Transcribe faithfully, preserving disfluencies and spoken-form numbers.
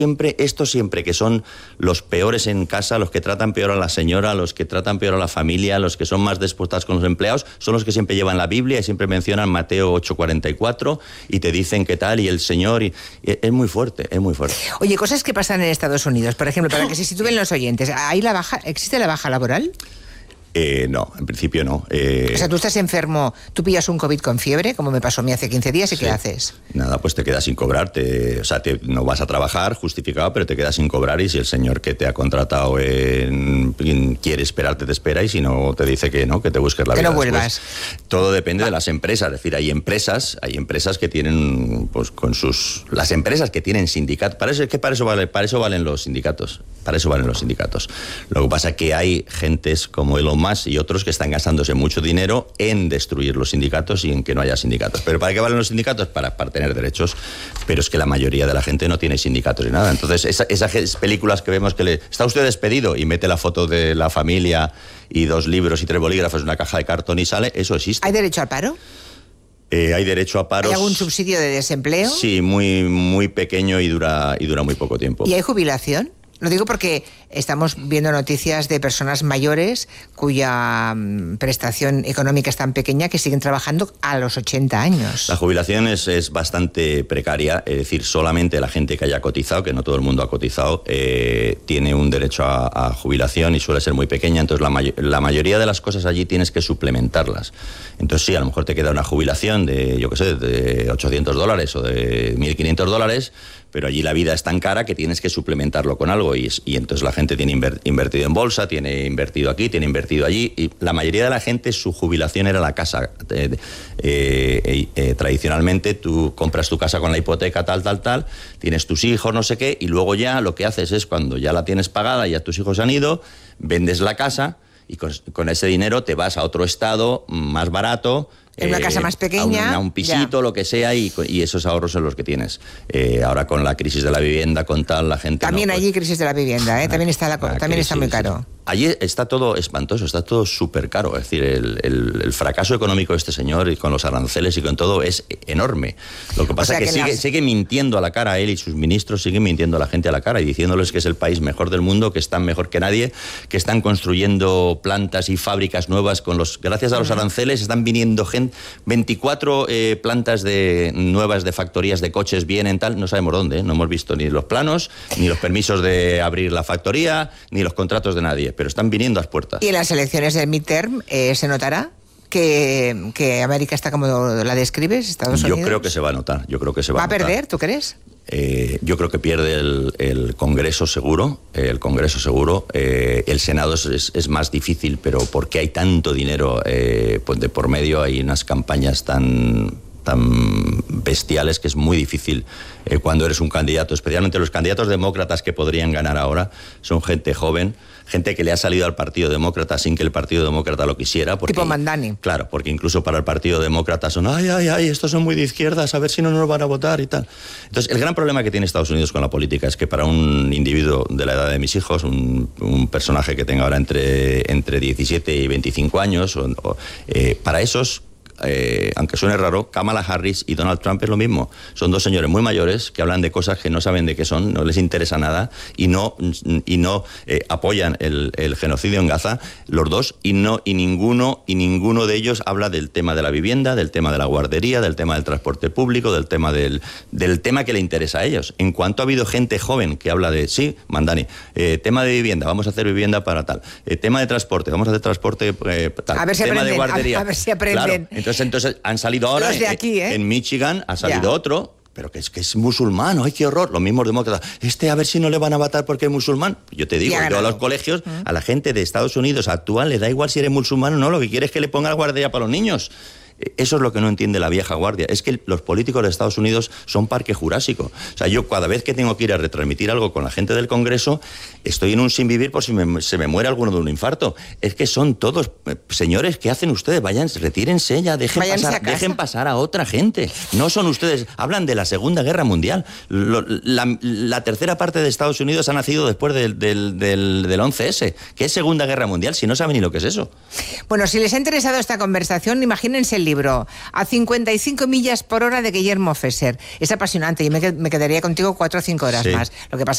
Siempre, esto siempre, que son los peores en casa, los que tratan peor a la señora, los que tratan peor a la familia, los que son más déspotas con los empleados, son los que siempre llevan la Biblia y siempre mencionan Mateo ocho cuarenta y cuatro y te dicen qué tal y el Señor. Y, y es muy fuerte, es muy fuerte. Oye, cosas que pasan en Estados Unidos, por ejemplo, para que se sitúen los oyentes, ¿hay la baja, ¿existe la baja laboral? Eh, no, en principio no. Eh... O sea, tú estás enfermo, tú pillas un COVID con fiebre, como me pasó a mí hace quince días, ¿y sí. qué haces? Nada, pues te quedas sin cobrar, te, o sea, te, no vas a trabajar justificado, pero te quedas sin cobrar y si el señor que te ha contratado en, en, quiere esperarte, te espera y si no te dice que no, que te busques la que vida no vuelvas. Después. Todo depende de las empresas, es decir, hay empresas, hay empresas que tienen, pues con sus, las empresas que tienen sindicatos, para eso es que para eso vale, para eso valen los sindicatos, para eso valen los sindicatos. Lo que pasa es que hay gentes como Elon Musk y otros que están gastándose mucho dinero en destruir los sindicatos y en que no haya sindicatos. ¿Pero para qué valen los sindicatos? Para, para tener derechos, pero es que la mayoría de la gente no tiene sindicatos ni nada. Entonces, esa, esas películas que vemos que le... ¿Está usted despedido? Y mete la foto de la familia y dos libros y tres bolígrafos en una caja de cartón y sale, eso existe. ¿Hay derecho al paro? Eh, hay derecho a paros. ¿Hay algún subsidio de desempleo? Sí, muy, muy pequeño y dura, y dura muy poco tiempo. ¿Y hay jubilación? Lo digo porque estamos viendo noticias de personas mayores cuya prestación económica es tan pequeña que siguen trabajando a los ochenta años. La jubilación es, es bastante precaria, es decir, solamente la gente que haya cotizado, que no todo el mundo ha cotizado, eh, tiene un derecho a, a jubilación y suele ser muy pequeña, entonces la, may- la mayoría de las cosas allí tienes que suplementarlas. Entonces sí, a lo mejor te queda una jubilación de, yo qué sé, de ochocientos dólares o de mil quinientos dólares, pero allí la vida es tan cara que tienes que suplementarlo con algo y, y entonces la gente tiene inver, invertido en bolsa, tiene invertido aquí, tiene invertido allí y la mayoría de la gente su jubilación era la casa. Eh, eh, eh, tradicionalmente tú compras tu casa con la hipoteca tal, tal, tal, tienes tus hijos, no sé qué, y luego ya lo que haces es cuando ya la tienes pagada, ya tus hijos han ido, vendes la casa y con, con ese dinero te vas a otro estado más barato, en una casa más pequeña, a un, a un pisito, ya. Lo que sea, y, y esos ahorros son los que tienes. Eh, ahora con la crisis de la vivienda, con tal, la gente... También no, allí pues, crisis de la vivienda, ¿eh? También está, la, también crisis, está muy caro. Sí. Allí está todo espantoso, está todo súper caro. Es decir, el, el, el fracaso económico de este señor y con los aranceles y con todo es enorme. Lo que pasa es o sea, que, que sigue, las... sigue mintiendo a la cara, él y sus ministros siguen mintiendo a la gente a la cara y diciéndoles que es el país mejor del mundo, que están mejor que nadie, que están construyendo plantas y fábricas nuevas con los... Gracias a los aranceles están viniendo gente... veinticuatro eh, plantas de, nuevas de factorías de coches vienen tal, no sabemos dónde, ¿eh? No hemos visto ni los planos, ni los permisos de abrir la factoría, ni los contratos de nadie, pero están viniendo a las puertas. ¿Y en las elecciones del midterm eh, se notará que, que América está como la describes, Estados Unidos? Yo creo que se va a notar, yo creo que se va, ¿Va a notar. ¿Va a perder, tú crees? Eh, yo creo que pierde el, el Congreso seguro, eh, el Congreso seguro, eh, el Senado es, es, es más difícil, pero porque hay tanto dinero eh, pues de por medio, hay unas campañas tan... tan bestiales que es muy difícil eh, cuando eres un candidato, especialmente los candidatos demócratas que podrían ganar ahora, son gente joven, gente que le ha salido al Partido Demócrata sin que el Partido Demócrata lo quisiera. Porque, tipo Mandani. Claro, porque incluso para el Partido Demócrata son, ay, ay, ay, estos son muy de izquierdas, a ver si no nos van a votar y tal. Entonces, el gran problema que tiene Estados Unidos con la política es que para un individuo de la edad de mis hijos, un, un personaje que tenga ahora entre, entre diecisiete y veinticinco años, o, o, eh, para esos... Eh, aunque suene raro, Kamala Harris y Donald Trump es lo mismo. Son dos señores muy mayores que hablan de cosas que no saben de qué son, no les interesa nada y no, y no eh, apoyan el, el genocidio en Gaza, los dos, y no y ninguno y ninguno de ellos habla del tema de la vivienda, del tema de la guardería, del tema del transporte público, del tema del, del tema que le interesa a ellos. En cuanto ha habido gente joven que habla de, sí, Mandani, eh, tema de vivienda, vamos a hacer vivienda para tal, eh, tema de transporte, vamos a hacer transporte eh, tal, a ver si tema aprenden, de guardería. A, a ver si aprenden. Claro, entonces, entonces han salido ahora los de aquí, ¿eh? en Michigan ha salido ya. otro, pero que es que es musulmán, ¡ay, qué horror! Los mismos demócratas, este a ver si no le van a matar porque es musulmán. Yo te digo, yo a los colegios, ¿Mm? a la gente de Estados Unidos actual le da igual si eres musulmán o no, lo que quiere es que le ponga la guardería para los niños. Eso es lo que no entiende la vieja guardia. Es que los políticos de Estados Unidos son parque jurásico. O sea, yo cada vez que tengo que ir a retransmitir algo con la gente del Congreso, estoy en un sin vivir por si me, se me muere alguno de un infarto. Es que son todos, eh, señores, ¿qué hacen ustedes? Vayan, retírense ya, dejen pasar, a dejen pasar a otra gente. No son ustedes, hablan de la Segunda Guerra Mundial. Lo, la, la tercera parte de Estados Unidos ha nacido después del, del, del, del once ese. ¿Qué es Segunda Guerra Mundial si no saben ni lo que es eso? Bueno, si les ha interesado esta conversación, imagínense el libro A cincuenta y cinco millas por hora de Guillermo Fesser. Es apasionante y me, me quedaría contigo cuatro o cinco horas sí. más. Lo que pasa